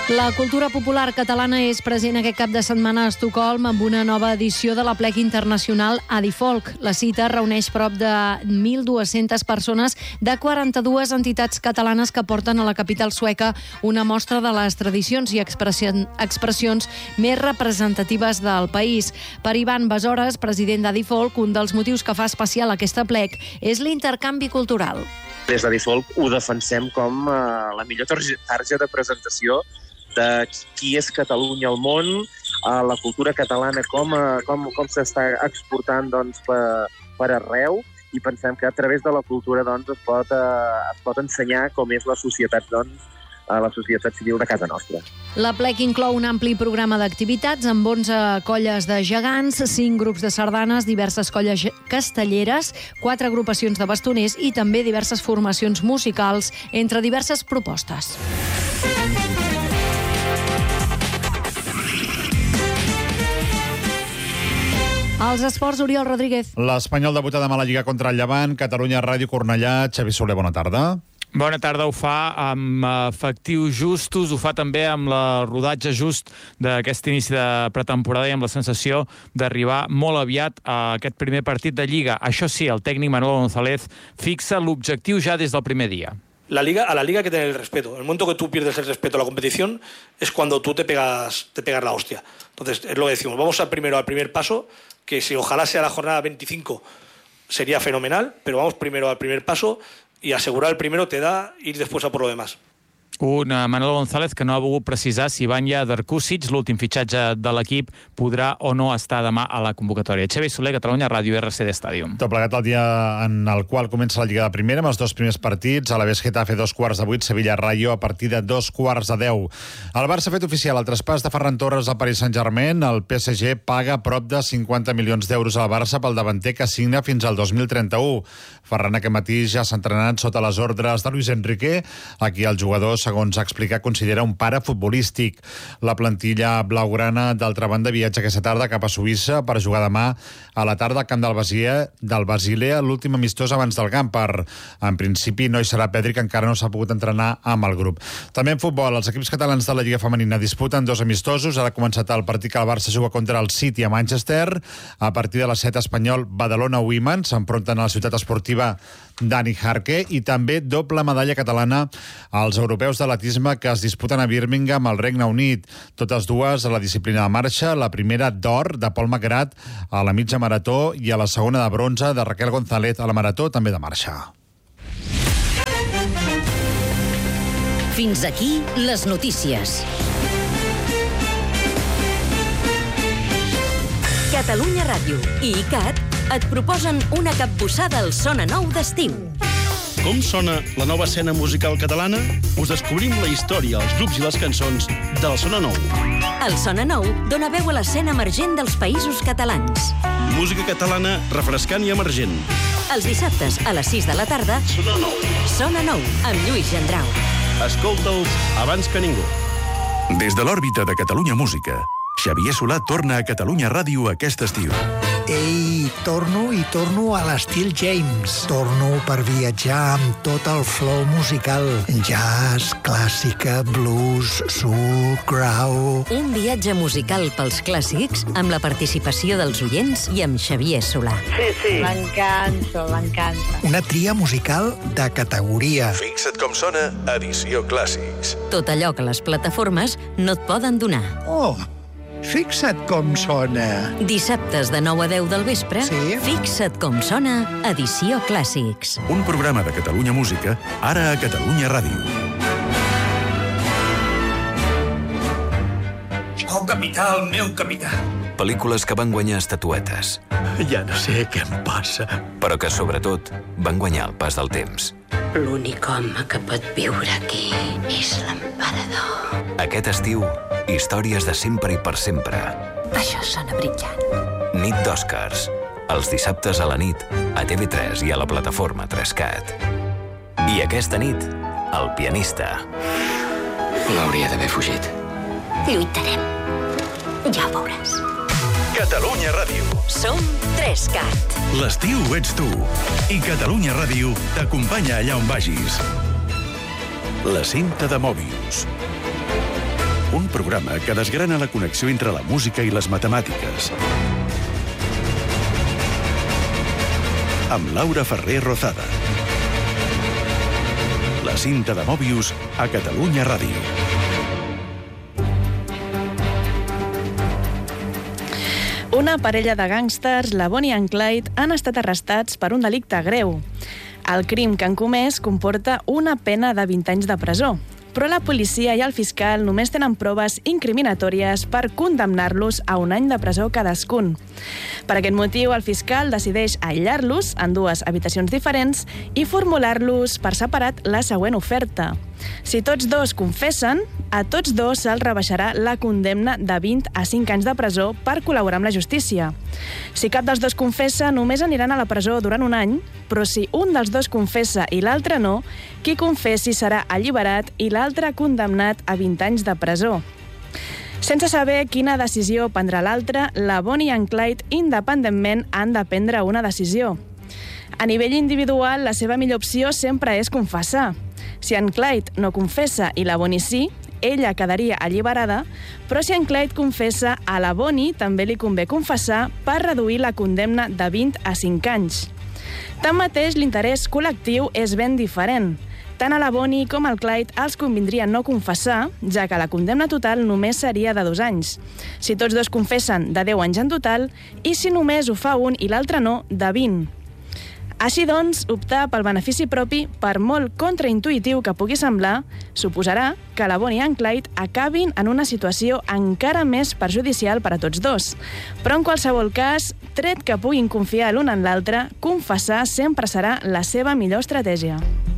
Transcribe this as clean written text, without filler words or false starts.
La cultura popular catalana és present aquest cap de setmana a Estocolm amb una nova edició de l'Aplec Internacional Adifolk. La cita reuneix prop de 1.200 persones de 42 entitats catalanes que porten a la capital sueca una mostra de les tradicions i expressions més representatives del país. Per Ivan Besores, president d'Adifolk, un dels motius que fa especial aquest aplec és l'intercanvi cultural. Des d'Adifolk ho defensem com la millor targeta de presentació de qui és Catalunya al món, la cultura catalana, com s'està exportant per arreu, i pensem que a través de la cultura es pot ensenyar com és la societat civil de casa nostra. L'Aplec inclou un ampli programa d'activitats amb 11 colles de gegants, 5 grups de sardanes, diverses colles castelleres, 4 agrupacions de bastoners i també diverses formacions musicals, entre diverses propostes. Els esports, Oriol Rodríguez. L'Espanyol debuta demà a la Lliga contra el Llevant, Catalunya Ràdio, Cornellà. Xavi Soler, bona tarda. Bona tarda, ho fa amb efectius justos, ho fa també amb el rodatge just d'aquest inici de pretemporada i amb la sensació d'arribar molt aviat a aquest primer partit de Lliga. Això sí, el tècnic Manuel González fixa l'objectiu ja des del primer dia. A la liga hay que tener el respeto. En el momento que tú pierdes el respeto a la competición es cuando tú te pegas la hostia. Entonces, es lo que decimos. Vamos al primer paso, que si ojalá sea la jornada 25 sería fenomenal, pero vamos primero al primer paso y asegurar el primero te da ir después a por lo demás. Un Manuel González que no ha volgut precisar si Vanja Darkusic, l'últim fitxatge de l'equip, podrà o no estar demà a la convocatòria. Xavi Soler, Catalunya Ràdio, RCD Stadium. Tot plegat el dia en el qual comença la Lliga de Primera, amb els dos primers partits. A la vez Getafe 2:15, Sevilla Rayo a partir de 2:10. El Barça ha fet oficial el traspàs de Ferran Torres al Paris Saint-Germain. El PSG paga prop de 50 milions d'euros al Barça pel davanter que signa fins al 2031. Ferran aquest matí ja s'ha entrenat sota les ordres de Luis Enrique. Aquí el jugador, segons ha explicat, considera un pare futbolístic. La plantilla blaugrana, d'altra banda, viatja aquesta tarda cap a Suïssa per jugar demà a la tarda al camp del Basilea, l'últim amistós abans del Gamper. En principi no hi serà Pedri, que encara no s'ha pogut entrenar amb el grup. També en futbol, els equips catalans de la Lliga Femenina disputen 2 amistosos. Ara ha començat el partit que el Barça juga contra el City a Manchester. A partir de les 7, Espanyol, Badalona Women s'enfronten a la ciutat esportiva Dani Jarque, i també doble medalla catalana als europeus d'atletisme que es disputen a Birmingham, al Regne Unit. Totes dues a la disciplina de marxa, la primera d'or de Pol Magrat a la mitja marató i a la segona de bronze de Raquel González a la marató, també de marxa. Fins aquí les notícies. Catalunya Ràdio i ICAT et proposen una capbussada al Sona Nou d'estiu. Com sona la nova escena musical catalana? Us descobrim la història, els grups i les cançons del Sona Nou. El Sona Nou dona veu a l'escena emergent dels països catalans. Música catalana refrescant i emergent. Els dissabtes a les 6 de la tarda, Sona Nou. Sona Nou, amb Lluís Gendrau. Escolta'ls abans que ningú. Des de l'òrbita de Catalunya Música, Xavier Solà torna a Catalunya Ràdio aquest estiu. Ei, torno a l'estil James. Torno per viatjar amb tot el flow musical. Jazz, clàssica, blues, soul, grau... Un viatge musical pels clàssics amb la participació dels oients i amb Xavier Solà. Sí. M'encanta. Una tria musical de categoria. Fixa't com sona Edició Clàssics. Tot allò que les plataformes no et poden donar. Oh, fixa't com sona. Dissabtes de 9 a 10 del vespre, Sí. Fixa't com sona, Edició Clàssics. Un programa de Catalunya Música, ara a Catalunya Ràdio. Oh, capità, el meu capità. Pel·lícules que van guanyar estatuetes. Ja no sé què em passa. Però que, sobretot, van guanyar el pas del temps. L'únic home que pot viure aquí és l'emperador. Aquest estiu, històries de sempre i per sempre. Això sona brillant. Nit d'Oscars. Els dissabtes a la nit, a TV3 i a la plataforma 3Cat. I aquesta nit, El pianista. L'hauria d'haver fugit. Lluitarem. Ja ho veuràs. Catalunya Ràdio. Som 3Cat. L'estiu ets tu. I Catalunya Ràdio t'acompanya allà on vagis. La cinta de Mòbius. Un programa que desgrana la connexió entre la música i les matemàtiques. Amb Laura Ferrer Rozada. La cinta de Mòbius a Catalunya Ràdio. Una parella de gàngsters, la Bonnie i en Clyde, han estat arrestats per un delicte greu. El crim que han comès comporta una pena de 20 anys de presó, però la policia i el fiscal només tenen proves incriminatòries per condemnar-los a 1 any de presó cadascun. Per aquest motiu, el fiscal decideix aïllar-los en 2 habitacions diferents i formular-los per separat la següent oferta. Si tots 2 confessen, a tots 2 se'ls rebaixarà la condemna de 20 a 5 anys de presó per col·laborar amb la justícia. Si cap dels 2 confessa, només aniran a la presó durant 1 any, però si un dels 2 confessa i l'altre no, qui confessi serà alliberat i l'altre condemnat a 20 anys de presó. Sense saber quina decisió prendrà l'altre, la Bonnie i en Clyde independentment han de prendre una decisió. A nivell individual, la seva millor opció sempre és confessar. Si en Clyde no confessa i la Bonnie sí, ella quedaria alliberada, però si en Clyde confessa, a la Bonnie també li convé confessar per reduir la condemna de 20 a 5 anys. Tanmateix, l'interès col·lectiu és ben diferent. Tant a la Bonnie com al Clyde els convindria no confessar, ja que la condemna total només seria de 2 anys. Si tots 2 confessen, de 10 anys en total, i si només ho fa un i l'altre no, de 20. Així doncs, optar pel benefici propi, per molt contraintuïtiu que pugui semblar, suposarà que la Bonnie i en Clyde acabin en una situació encara més perjudicial per a tots 2. Però en qualsevol cas, tret que puguin confiar l'un en l'altre, confessar sempre serà la seva millor estratègia.